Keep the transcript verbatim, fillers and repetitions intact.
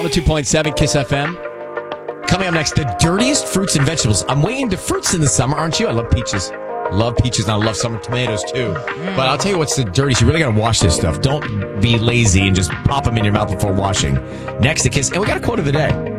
one oh two point seven Kiss F M. Coming up next, the dirtiest fruits and vegetables. I'm way into fruits in the summer, aren't you? I love peaches. Love peaches, and I love summer tomatoes, too. Mm. But I'll tell you what's the dirtiest. You really got to wash this stuff. Don't be lazy and just pop them in your mouth before washing. Next, the Kiss. And we got a quote of the day.